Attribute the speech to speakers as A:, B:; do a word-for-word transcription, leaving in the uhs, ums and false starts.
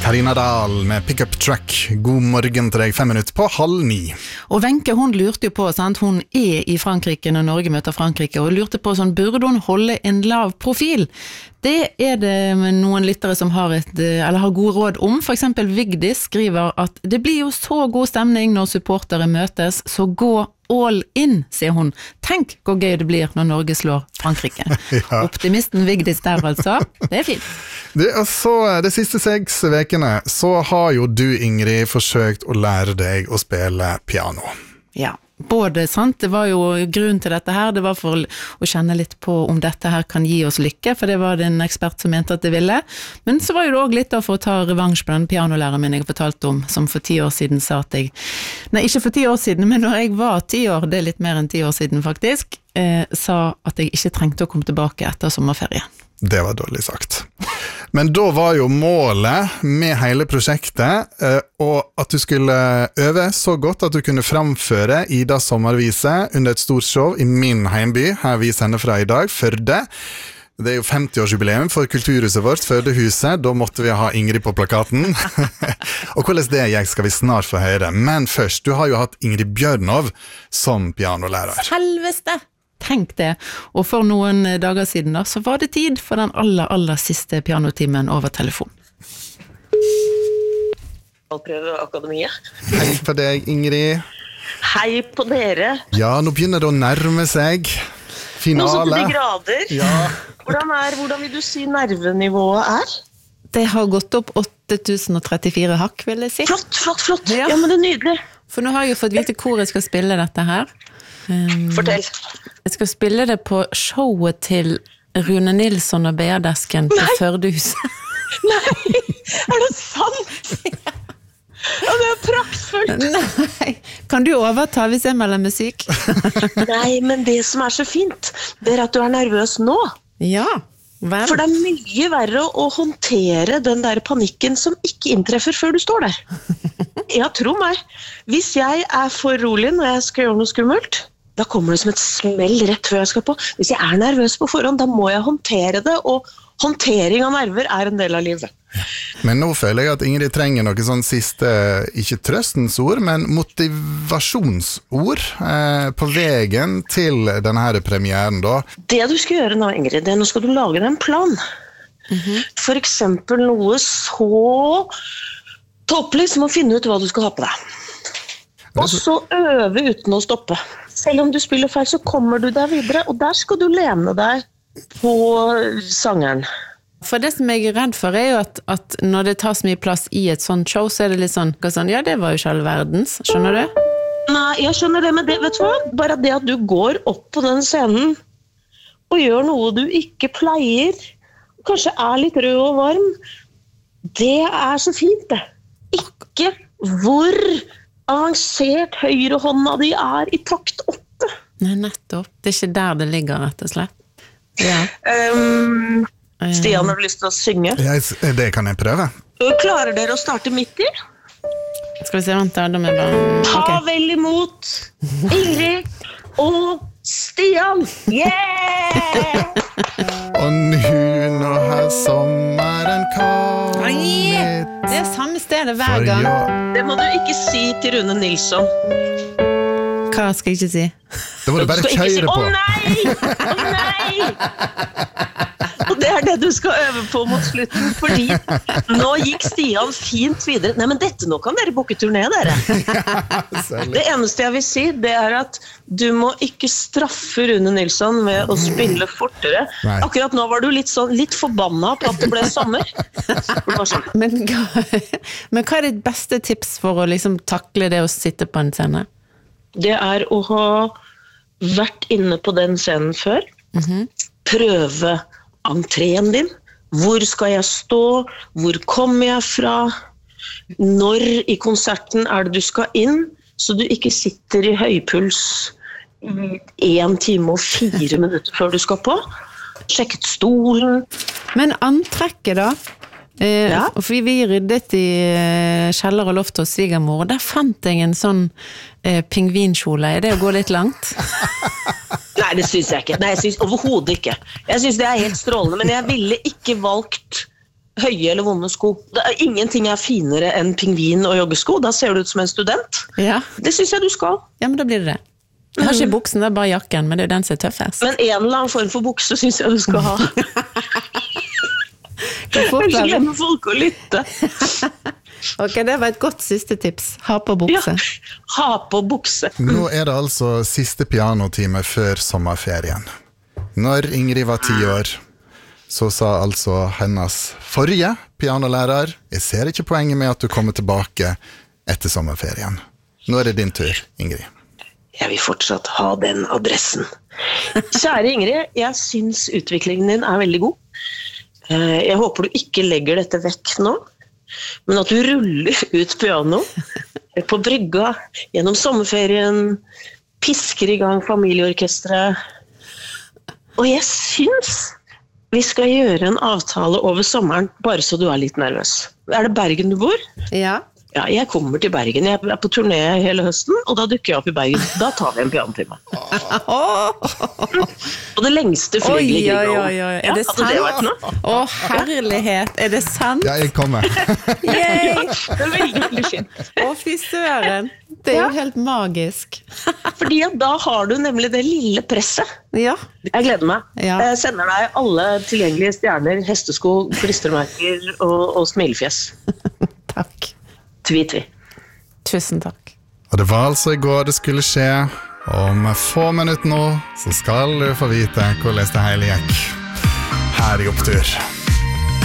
A: Karina Dahl med Pick Up Truck. God morgen til deg, fem minutter på halv ni.
B: Og Wenche, hun lurte jo på, sant? Hun er i Frankrike når Norge møter Frankrike, og lurte på sånn, burde hun holde en lav profil? Det er det noen lyttere som har, et, eller har god råd om. For eksempel Vigdis skriver at det blir jo så god stemning når supportere møtes, så gå all in, sier hun. Tenk hvor gøy det blir når Norge slår Frankrike. Ja. Optimisten Vigdis der altså, det er fint.
A: Det, altså, de siste seks vekene så har jo du, Ingrid, forsøkt å lære deg å spille piano.
B: Ja, både sant, det var jo grunn til dette her, det var for å kjenne litt på om dette her kan gi oss lykke, for det var det en ekspert som mente at det ville, men så var jo det også litt da for å ta revansj på den pianolæreren min jeg har fortalt om, som for ti år siden sa at jeg, nei ikke for ti år siden, men når jeg var ti år, det er litt mer enn ti år siden faktisk, eh, sa at jeg ikke trengte å komme tilbake etter sommerferie.
A: Det var dårlig sagt. Men da var jo målet med hele prosjektet eh, og at du skulle øve så godt at du kunne framføre Ida Sommervise under et stort show i min heimby, her vi sender fra i dag, Førde. Det er jo femti-årsjubileum for kulturhuset vårt, Førdehuset. Da måtte vi ha Ingrid på plakaten. Og hvordan det jeg skal vi snart få høre. Men først, du har jo hatt Ingrid Bjørnov som pianolærer.
B: Selveste! Tenk det. Og for noen dager siden da, så var det tid for den aller, aller siste pianotimen over telefon.
C: Akademiet.
A: Hei på deg, Ingrid.
C: Hei på dere.
A: Ja, nå begynner det å nærme seg finale.
C: Nå så til de grader.
A: Ja.
C: Hvordan, er, hvordan vil du si nervenivået er?
B: Det har gått opp åtte tusen trettifire hakk, vil jeg si.
C: Flott, flott, flott.
B: Ja,
C: ja men det er nydelig.
B: For nå har jeg jo fått vite hvor jeg skal spille dette her. Um,
C: Fortell.
B: Jeg skal spille det på showet til Rune Nilsson og Beadesken på Førdehuset.
C: Nei, er det sant? Ja. Ja, det er praktfullt.
B: Nei, kan du overta hvis jeg melder musikk?
C: Nei, men det som er så fint, det er at du er nervøs nå.
B: Ja, vel.
C: For det er mye verre å håndtere den der panikken som ikke inntreffer før du står der. Ja, tro meg. Hvis jeg er for rolig når jeg skal gjøre noe skummelt, da kommer det som et smell rett før jeg skal på. Hvis jeg er nervøs på forhånd, da må jeg håndtere det, og håndtering av nerver er en del av livet.
A: Men nå føler jeg at Ingrid trenger noe sånn siste, ikke trøstens ord, men motivasjonsord eh, på veien til denne her premieren da.
C: Det du skal gjøre nå, Ingrid, det er nå skal du lage deg en plan. Mm-hmm. For eksempel noe så topplig som å finne ut hva du skal ha på deg. Og så øve uten å stoppe. Selv om du spiller feil, så kommer du deg videre, og der skal du lene deg på sangeren.
B: For det som jeg er redd for er jo at, at når det tar så mye plass i et sånt show, så er det litt sånn, sånn ja, det var jo ikke all verdens, skjønner du?
C: Nei, jeg skjønner det, men det, vet du hva? Bare det at du går opp på den scenen og gjør noe du ikke pleier, kanskje er litt rød og varm, det er så fint det. Ikke hvor avansert høyrehånda di er i takt åtte.
B: Nei, nettopp. Det er ikke der det ligger, rett og slett. Ja.
C: Um, Stian, har du lyst til å synge?
A: Jeg, det kan jeg prøve.
C: Klarer dere å starte midt i?
B: Skal vi se, vent da, da med bare...
C: Ta
B: okay.
C: vel imot Ingrid og Stian! Yeah!
A: Og nå, nå har sommeren kommet.
B: Det er samme stedet hver gang.
C: Det må du ikke si til Rune Nilsson.
B: Hva skal jeg ikke si?
A: Det må du bare kjøre si, på.
C: Å nei! Å nei! Og det er det du skal øve på mot slutten, fordi nå gikk Stian fint videre. Nei, men dette, nå kan dere boke turné, dere. Det eneste jeg vil si, det er at du må ikke straffe Rune Nilsson ved å spille fortere. Nei. Akkurat nå var du litt, sånn, litt forbanna på at det ble sommer. Sånn.
B: Men, men hva er ditt beste tips for å liksom takle det å sitte på en scene?
C: Det er å ha vært inne på den scenen før. Mm-hmm. Prøve entreen din. Hvor skal jeg stå? Hvor kommer jeg fra? Når i konserten er det du skal inn? Så du ikke sitter i høypuls i en time og fire minutter før du skal på. Sjekket stolen.
B: Men antrekket da? Eh, ja. For vi ryddet i eh, kjeller og loft hos svigermor, og der fant jeg en sånn eh, pingvinkjole. Er det å gå litt langt?
C: Nei, det synes jeg ikke. Nei, jeg synes overhodet ikke. Jeg synes det er helt strålende, men jeg ville ikke valgt høye eller vonde sko. Det er, ingenting er finere enn pingvin og joggesko. Da ser du ut som en student.
B: Ja.
C: Det synes jeg du skal.
B: Ja, men da blir det det. Jeg har ikke buksen, det er bare jakken, men det er jo den som er tøffest.
C: Men en eller annen form for bukse synes jeg du skal ha. Kanskje glemmer folk å lytte.
B: Ok, det var et godt siste tips. Ha på bukse.
C: Ja, ha på bukse.
A: Nå er det altså siste pianotime før sommerferien. Når Ingrid var ti år, så sa altså hennes forrige pianolærer, jeg ser ikke poenget med at du kommer tilbake etter sommerferien. Nå er det din tur, Ingrid.
C: Jeg vil fortsatt ha den adressen. Kjære Ingrid, jeg synes utviklingen din er veldig god. Jeg håper du ikke legger dette vekk nå, men at du ruller ut piano på brygga, gjennom sommerferien, pisker i gang familieorkestret. Og jeg synes vi skal gjøre en avtale over sommeren, bare så du er litt nervøs. Er det Bergen du bor?
B: Ja.
C: Ja, jeg kommer til Bergen. Jeg er på turné hele høsten, og da dukker jeg opp i Bergen. Da tar vi en pianotime. Og det lengste flyget i Grieghallen.
B: Oi, oi, oi. Er det sant?
C: Hadde det vært noe?
B: Å, herlighet. Er det sant?
A: Ja, jeg kommer.
B: Yay!
C: Det er veldig, veldig fint.
B: Å, fy søren. Det er jo helt magisk.
C: Fordi at da har du nemlig det lille presset.
B: Ja.
C: Jeg gleder meg.
B: Ja.
C: Jeg sender deg alle tilgjengelige stjerner, hestesko, klistremerker og, og smilefjes.
B: Takk.
C: Tweet vi.
B: Tusen takk.
A: Og det var altså i går det skulle skje. Om få minutter nå så skal du få vite hvordan det hele gikk her i Opptur.